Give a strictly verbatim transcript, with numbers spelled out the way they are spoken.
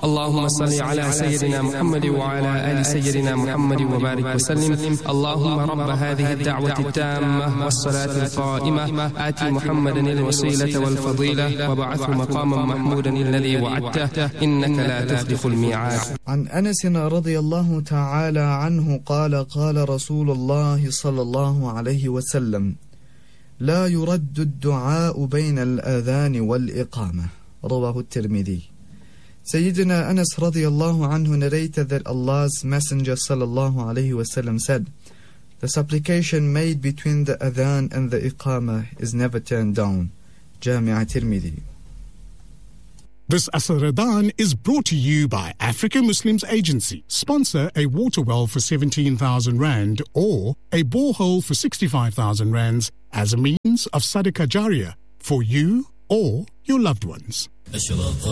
اللهم صل على سيدنا محمد وعلى آل سيدنا محمد وبارك وسلم. اللهم رب هذه الدعوة التامة والصلاة القائمة آت محمدا الوسيلة والفضيلة وبعثه مقاما محمودا الذي وعدته إنك لا تخلف الميعاد. عن أنس رضي الله تعالى عنه قال قال رسول الله صلى الله عليه وسلم: لا يرد الدعاء بين الأذان والإقامة. رواه الترمذي. Sayyidina Anas radiallahu anhu narrated that Allah's Messenger sallallahu alayhi wasallam said, the supplication made between the adhan and the iqamah is never turned down. Jami' Tirmidhi. This Asr Ramadan is brought to you by African Muslims Agency. Sponsor a water well for seventeen thousand rand or a borehole for sixty-five thousand rands as a means of Sadaqah Jariyah for you or your loved ones.